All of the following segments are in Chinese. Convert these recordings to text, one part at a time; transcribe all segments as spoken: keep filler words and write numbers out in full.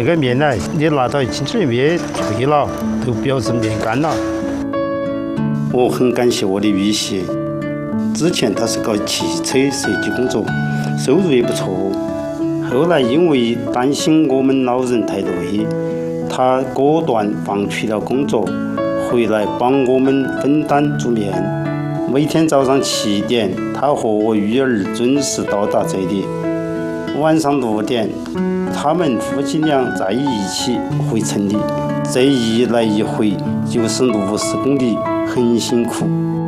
这个面呢，你拿到一星期面退了，都表示面干了。我很感谢我的玉玺，之前他是搞汽车设计工作，收入也不错。后来因为担心我们老人太累，他果断放弃了工作，回来帮我们分担煮面。每天早上七点，他和我育儿准时到达这里。晚上六点，他们夫妻俩在一起回城里，这一来一回就是六十公里，很辛苦。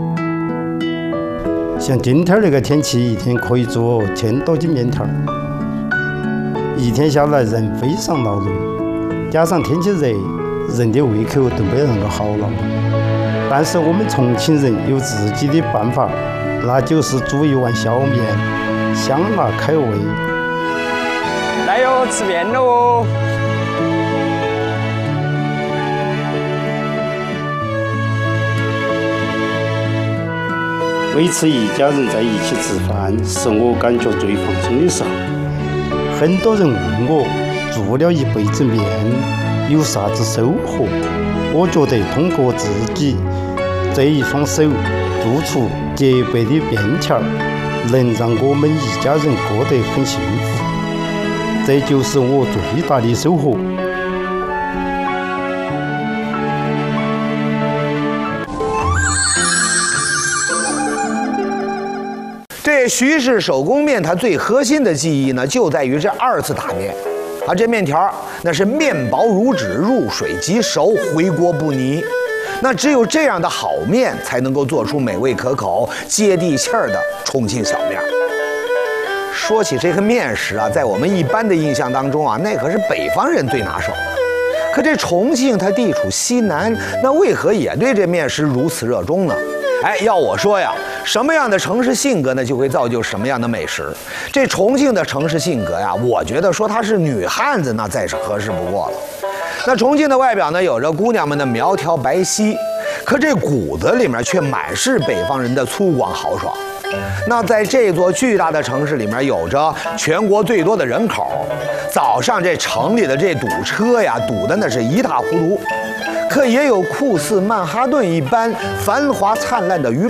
像今天那个天气，一天可以做千多斤面条，一天下来人非常劳累，加上天气热，人的胃口都没那么好了。但是我们重庆人有自己的办法，那就是煮一碗小面，香辣开胃。 来哟，吃面喽！ 每次一家人在一起吃饭，是我感觉最放松的时候。很多人问我，做了一辈子面有啥子收获？我觉得通过自己这一双手做出洁白的面条，能让我们一家人过得很幸福。这就是我最大的收获。 这徐氏手工面，它最核心的技艺呢，就在于这二次打面。啊，这面条那是面薄如纸，入水即熟，回锅不泥。那只有这样的好面，才能够做出美味可口、接地气儿的重庆小面。说起这个面食啊，在我们一般的印象当中啊，那可是北方人最拿手的。可这重庆它地处西南，那为何也对这面食如此热衷呢？哎，要我说呀，什么样的城市性格呢，就会造就什么样的美食。这重庆的城市性格呀，我觉得说它是女汉子，那再是合适不过了。那重庆的外表呢，有着姑娘们的苗条白皙，可这骨子里面却满是北方人的粗犷豪爽。那在这座巨大的城市里面，有着全国最多的人口，早上这城里的这堵车呀，堵得那是一塌糊涂。可也有酷似曼哈顿一般繁华灿烂的鱼